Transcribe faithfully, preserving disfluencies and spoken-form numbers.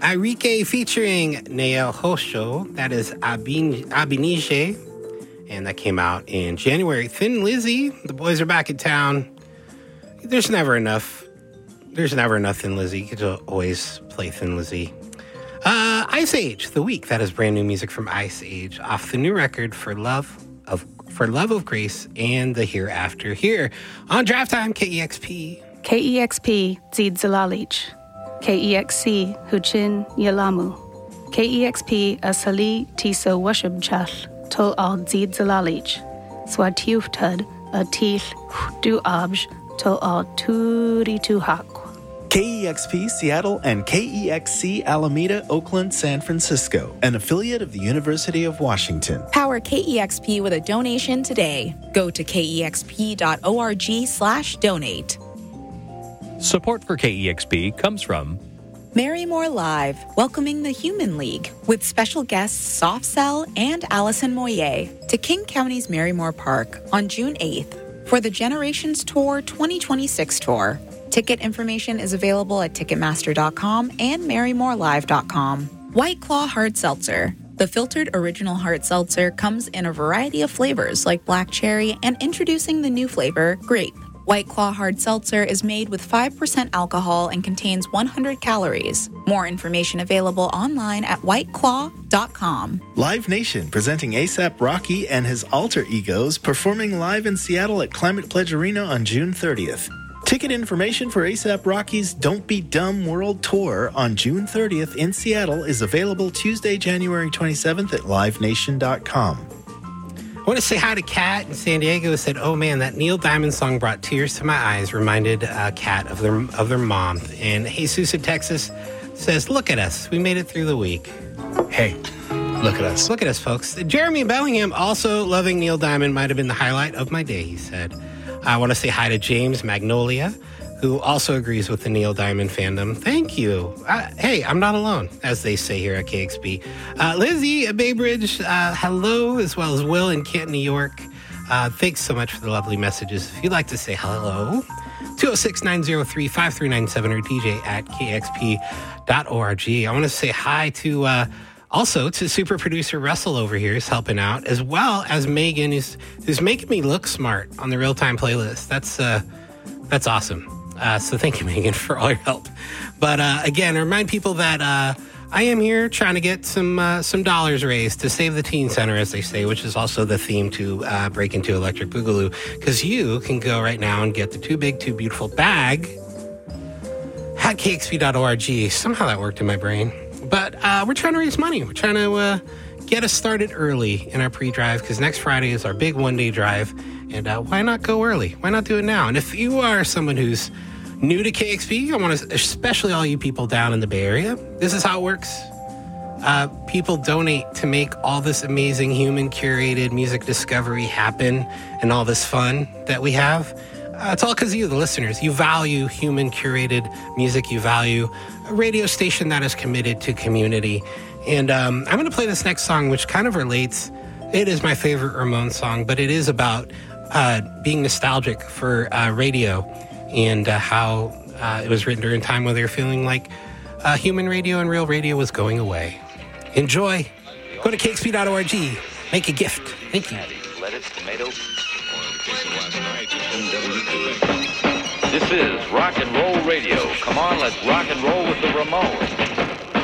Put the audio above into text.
Irike featuring Nael Hosho. That is Abin- Abinije. And that came out in January. Thin Lizzy. The boys are back in town. There's never enough. There's never enough Thin Lizzy. You could always play Thin Lizzy. Uh, Ice Age, The Week. That is brand new music from Ice Age off the new record for Love of for Love of Grace and the Hereafter. Here on Draft Time, K E X P. K E X P, Zid Zalalich. K E X C, Huchin Yalamu. K E X P, Asali Tiso Washubchal, Tol Al Zid Zalalich. Swatiuftud, Atil Du Abj, Tol Al Turi Tuhak. K E X P Seattle and K E X C Alameda, Oakland, San Francisco, an affiliate of the University of Washington. Power K E X P with a donation today. Go to kexp.org slash donate. Support for K E X P comes from Marymore Live, welcoming the Human League, with special guests Soft Cell and Allison Moyer to King County's Marymore Park on June eighth for the Generations Tour twenty twenty-six tour. Ticket information is available at Ticketmaster dot com and Marymore Live dot com. White Claw Hard Seltzer. The filtered original hard seltzer comes in a variety of flavors like black cherry and introducing the new flavor, grape. White Claw Hard Seltzer is made with five percent alcohol and contains one hundred calories. More information available online at white claw dot com. Live Nation presenting ASAP Rocky and his alter egos performing live in Seattle at Climate Pledge Arena on June thirtieth. Ticket information for ASAP Rocky's Don't Be Dumb World Tour on June thirtieth in Seattle is available Tuesday, January twenty-seventh at live nation dot com. I want to say hi to Kat in San Diego, who said, oh man, that Neil Diamond song brought tears to my eyes, reminded uh, Kat of their of their mom. And Jesus in Texas says, look at us. We made it through the week. Hey, look at us. Look at us, folks. Jeremy in Bellingham, also loving Neil Diamond, might have been the highlight of my day, he said. I want to say hi to James Magnolia, who also agrees with the Neil Diamond fandom. Thank you. Uh, hey, I'm not alone, as they say here at K X P. Uh, Lizzie at Bay Bridge, uh, hello, as well as Will in Canton, New York. Uh, thanks so much for the lovely messages. If you'd like to say hello, two oh six, nine oh three, five three nine seven or D J at K X P dot org. I want to say hi to... Uh, Also, to super producer Russell over here is helping out, as well as Megan, who's, who's making me look smart on the real-time playlist. That's uh, that's awesome. Uh, so thank you, Megan, for all your help. But uh, again, I remind people that uh, I am here trying to get some uh, some dollars raised to save the teen center, as they say, which is also the theme to uh, Break Into Electric Boogaloo. Because you can go right now and get the Too Big, Too Beautiful bag at K X P dot org. Somehow that worked in my brain. But uh, we're trying to raise money. We're trying to uh, get us started early in our pre-drive, because next Friday is our big one-day drive. And uh, why not go early? Why not do it now? And if you are someone who's new to K X P, I want to, especially all you people down in the Bay Area, this is how it works. Uh, people donate to make all this amazing human-curated music discovery happen and all this fun that we have. Uh, it's all because of you, the listeners. You value human-curated music. You value a radio station that is committed to community. And um, I'm going to play this next song, which kind of relates. It is my favorite Ramones song, but it is about uh, being nostalgic for uh, radio and uh, how uh, it was written during a time when they were feeling like uh, human radio and real radio was going away. Enjoy. Go to K X P dot org. Make a gift. Thank you. Lettuce, tomato. This is rock and roll radio. Come on, let's rock and roll with the Ramones.